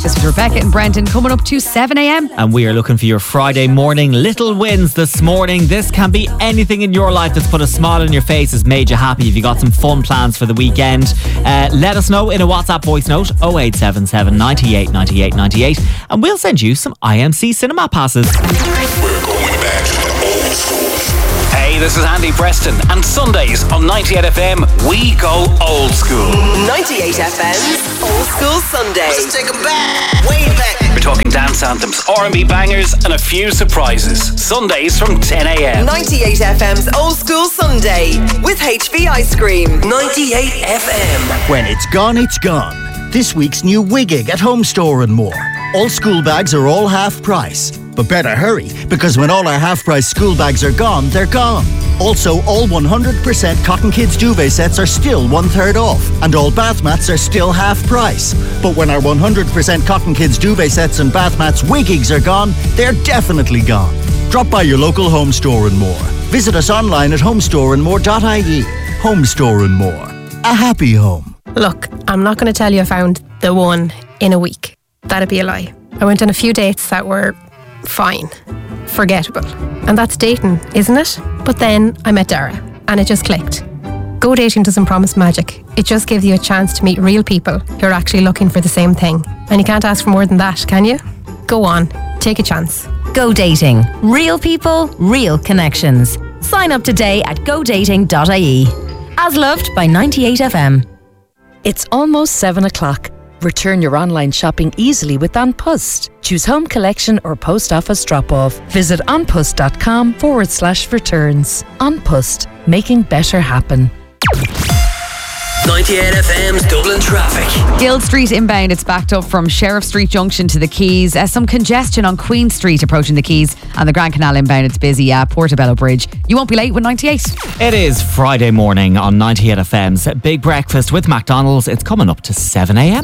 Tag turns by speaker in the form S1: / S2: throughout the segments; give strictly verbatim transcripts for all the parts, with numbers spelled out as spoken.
S1: This is Rebecca and Brendan coming up to seven a.m.
S2: And we are looking for your Friday morning little wins this morning. This can be anything in your life that's put a smile on your face, has made you happy. If you got some fun plans for the weekend, uh, let us know in a WhatsApp voice note oh eight seven seven, nine eight, nine eight, nine eight, and we'll send you some I M C cinema passes.
S3: We're going back to the old school.
S4: Hey, this is Andy Preston, and Sundays on ninety-eight F M, we go old school.
S5: ninety-eight F M's Old School Sundays.
S6: Let's take 'em back, way back.
S4: We're talking dance anthems, R and B bangers, and a few surprises. Sundays from ten a.m.
S5: ninety-eight F M's Old School Sunday with H V Ice Cream.
S6: ninety-eight F M.
S7: When it's gone, it's gone. This week's new Wiggig at Home Store and more. All school bags are all half price. But better hurry, because when all our half-price school bags are gone, they're gone. Also, all one hundred percent Cotton Kids duvet sets are still one-third off, and all bath mats are still half price. But when our one hundred percent Cotton Kids duvet sets and bath mats Wiggigs are gone, they're definitely gone. Drop by your local Home Store and More. Visit us online at homestore and more dot I E. Home Store and More. A happy home.
S8: Look, I'm not going to tell you I found the one in a week. That'd be a lie. I went on a few dates that were fine, forgettable. And that's dating, isn't it? But then I met Dara and it just clicked. Go dating doesn't promise magic. It just gives you a chance to meet real people who are actually looking for the same thing. And you can't ask for more than that, can you? Go on, take a chance.
S9: Go Dating. Real people, real connections. Sign up today at go dating dot I E. As loved by ninety-eight F M.
S10: It's almost seven o'clock. Return your online shopping easily with An Post. Choose home collection or post office drop-off. Visit onpost.com forward slash returns. An Post, making better happen.
S6: ninety-eight F M's Dublin traffic.
S1: Guild Street inbound, it's backed up from Sheriff Street Junction to the Quays. Uh, some congestion on Queen Street approaching the Quays, and the Grand Canal inbound, it's busy at Portobello Bridge. You won't be late with ninety-eight.
S2: It is Friday morning on ninety-eight F M's Big Breakfast with McDonald's. It's coming up to seven a.m.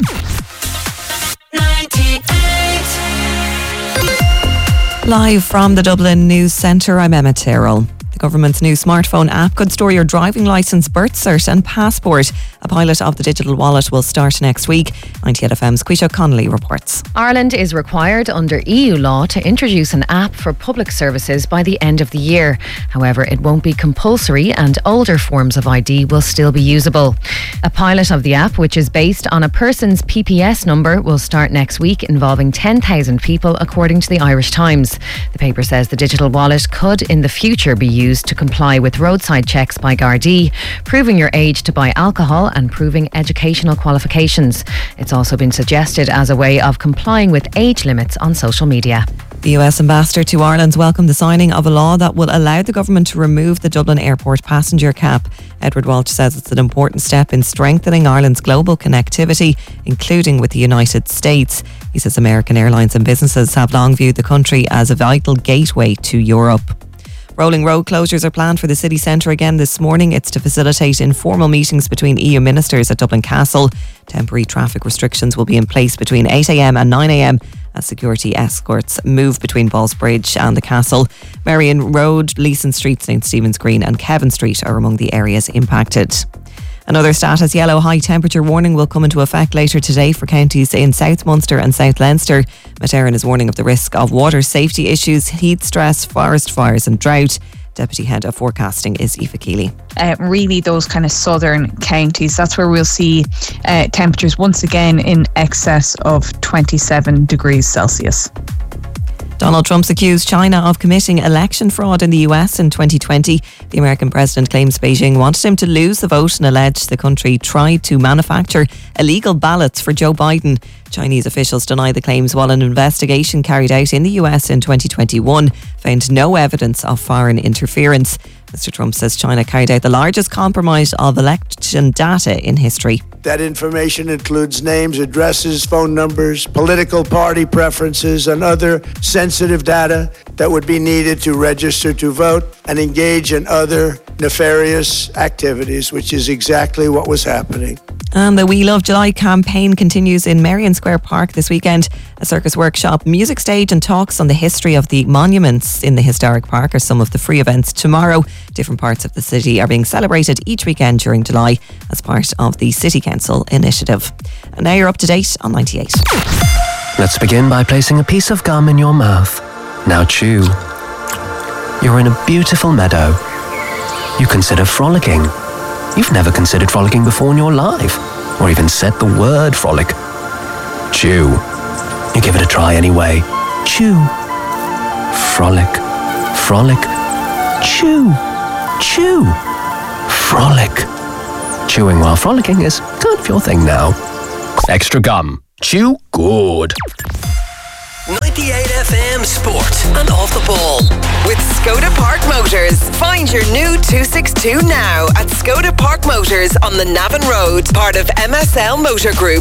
S11: Live from the Dublin News Centre, I'm Emma Tyrrell. The government's new smartphone app could store your driving licence, birth cert and passport. A pilot of the digital wallet will start next week. ninety-eight F M's Quisha Connolly reports.
S12: Ireland is required under E U law to introduce an app for public services by the end of the year. However, it won't be compulsory and older forms of I D will still be usable. A pilot of the app, which is based on a person's P P S number, will start next week, involving ten thousand people, according to the Irish Times. The paper says the digital wallet could in the future be used to comply with roadside checks by Gardaí, proving your age to buy alcohol and proving educational qualifications. It's also been suggested as a way of complying with age limits on social media.
S11: The U S Ambassador to Ireland's welcomed the signing of a law that will allow the government to remove the Dublin Airport passenger cap. Edward Walsh says it's an important step in strengthening Ireland's global connectivity, including with the United States. He says American airlines and businesses have long viewed the country as a vital gateway to Europe. Rolling road closures are planned for the city centre again this morning. It's to facilitate informal meetings between E U ministers at Dublin Castle. Temporary traffic restrictions will be in place between eight a.m. and nine a.m. as security escorts move between Ballsbridge and the Castle. Marion Road, Leeson Street, Saint Stephen's Green and Kevin Street are among the areas impacted. Another status yellow high temperature warning will come into effect later today for counties in South Munster and South Leinster. Met Éireann is warning of the risk of water safety issues, heat stress, forest fires and drought. Deputy Head of Forecasting is Aoife Keeley.
S13: Uh, really those kind of southern counties, that's where we'll see uh, temperatures once again in excess of twenty-seven degrees Celsius.
S11: Donald Trump's accused China of committing election fraud in the U S in twenty twenty. The American president claims Beijing wanted him to lose the vote and alleged the country tried to manufacture illegal ballots for Joe Biden. Chinese officials deny the claims, while an investigation carried out in the U S in twenty twenty-one found no evidence of foreign interference. Mister Trump says China carried out the largest compromise of election data in history.
S14: That information includes names, addresses, phone numbers, political party preferences, and other sensitive data that would be needed to register to vote and engage in other nefarious activities, which is exactly what was happening.
S11: And the We Love July campaign continues in Merrion Square Park this weekend. A circus workshop, music stage and talks on the history of the monuments in the historic park are some of the free events tomorrow. Different parts of the city are being celebrated each weekend during July as part of the City Council initiative. And now you're up to date on ninety-eight.
S15: Let's begin by placing a piece of gum in your mouth. Now chew. You're in a beautiful meadow. You consider frolicking. You've never considered frolicking before in your life, or even said the word frolic. Chew. You give it a try anyway. Chew. Frolic. Frolic. Chew. Chew. Frolic. Chewing while frolicking is kind of your thing now. Extra gum. Chew good.
S6: ninety-eight F M Sport and Off the Ball.
S5: With Skoda Park Motors. Find your new two sixty-two now at Skoda Park Motors on the Navan Road, part of M S L Motor Group.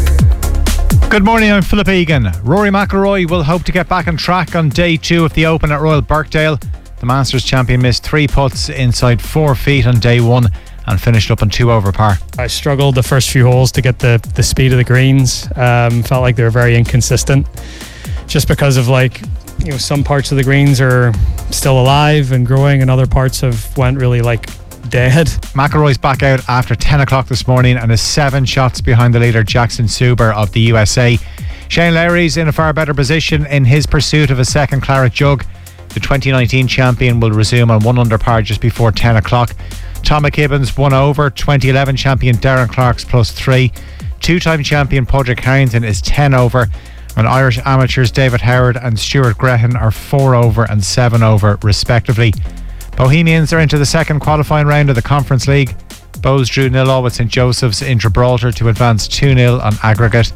S16: Good morning, I'm Philip Egan. Rory McIlroy will hope to get back on track on day two of the Open at Royal Birkdale. The Masters champion missed three putts inside four feet on day one and finished up on two over par.
S17: I struggled the first few holes to get the, the speed of the greens. Um, felt like they were very inconsistent. Just because of like, you know, some parts of the greens are still alive and growing and other parts have went really like dead.
S16: McIlroy's back out after ten o'clock this morning and is seven shots behind the leader Jackson Suber of the U S A. Shane Lowry's in a far better position in his pursuit of a second claret jug. The twenty nineteen champion will resume on one under par just before ten o'clock. Tom McKibben's one over. twenty eleven champion Darren Clark's plus three. Two-time champion Padraig Harrington is ten over. And Irish amateurs David Howard and Stuart Grehan are four over and seven over respectively. Bohemians are into the second qualifying round of the Conference League. Bows drew nil all with St Joseph's in Gibraltar to advance two nil on aggregate.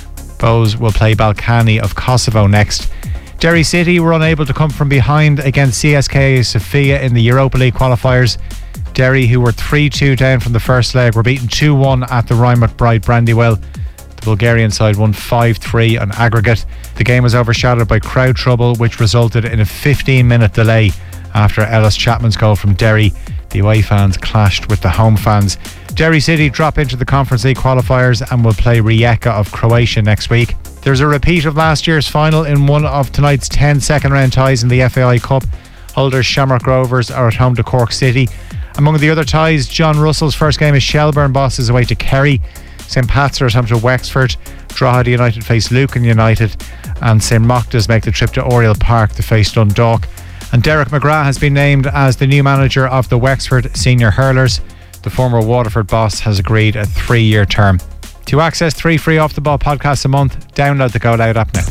S16: Bows will play Balkany of Kosovo next. Derry City were unable to come from behind against C S K A Sofia in the Europa League qualifiers. Derry, who were three two down from the first leg, were beaten two one at the Ryan McBride Brandywell. The Bulgarian side won five three on aggregate. The game was overshadowed by crowd trouble, which resulted in a fifteen minute delay after Ellis Chapman's goal from Derry. The away fans clashed with the home fans. Derry City drop into the Conference League qualifiers and will play Rijeka of Croatia next week. There's a repeat of last year's final in one of tonight's ten second round ties in the F A I Cup. Holders Shamrock Rovers are at home to Cork City. Among the other ties, John Russell's first game is Shelbourne bosses away to Kerry. Saint Pat's are at home to Wexford. Drogheda United face Lucan United. And Saint Moctas make the trip to Oriel Park to face Dundalk. And Derek McGrath has been named as the new manager of the Wexford Senior Hurlers. The former Waterford boss has agreed a three-year term. To access three free Off the Ball podcasts a month, download the Go Loud app now.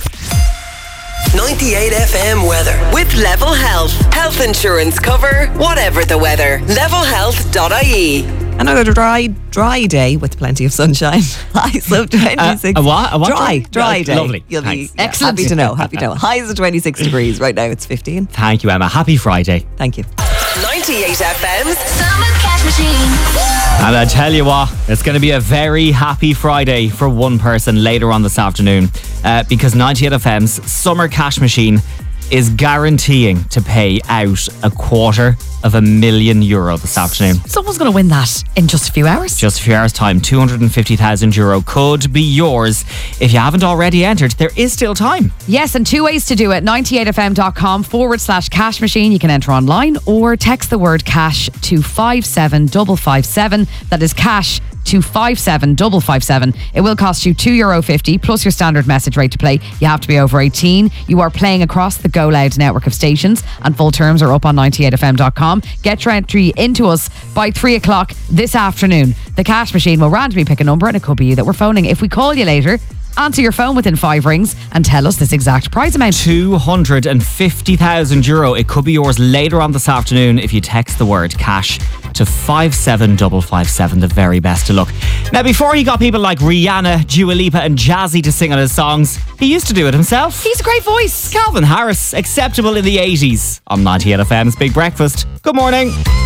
S6: ninety-eight F M weather.
S5: With Level Health. Health insurance cover, whatever the weather. level health dot I E.
S11: Another dry, dry day with plenty of sunshine. Highs of twenty-six.
S2: Uh, a what? A what?
S11: Dry, dry
S2: Yeah,
S11: day.
S2: lovely.
S11: You'll be
S2: Thanks.
S11: yeah,
S1: Excellent.
S11: happy to know. Happy to know. Highs of twenty-six degrees. Right now it's fifteen.
S2: Thank you, Emma. Happy Friday.
S11: Thank you.
S5: ninety-eight F M's
S18: Summer Cash Machine.
S2: And I tell you what, it's going to be a very happy Friday for one person later on this afternoon uh, because ninety-eight F M's Summer Cash Machine is guaranteeing to pay out a quarter of a million euro this afternoon.
S1: Someone's going to win that in just a few hours.
S2: Just a few hours' time, two hundred fifty thousand euro could be yours. If you haven't already entered, there is still time.
S1: Yes, and two ways to do it. ninety-eight F M dot com forward slash cash machine. You can enter online or text the word cash to five seven five five seven. That is cash to five seven five five seven. It will cost you two euro fifty plus your standard message rate to play. You have to be over eighteen. You are playing across the Go Loud network of stations and full terms are up on ninety-eight F M dot com. Get your entry into us by three o'clock this afternoon. The cash machine will randomly pick a number and it could be you that we're phoning. If we call you later, answer your phone within five rings and tell us this exact prize amount.
S2: two hundred fifty thousand euro. It could be yours later on this afternoon if you text the word cash to five seven five five seven. The very best of luck. Now, before he got people like Rihanna, Dua Lipa and Jazzy to sing on his songs, he used to do it himself.
S1: He's a great voice.
S2: Calvin Harris, acceptable in the eighties on ninety-eight F M's Big Breakfast. Good morning.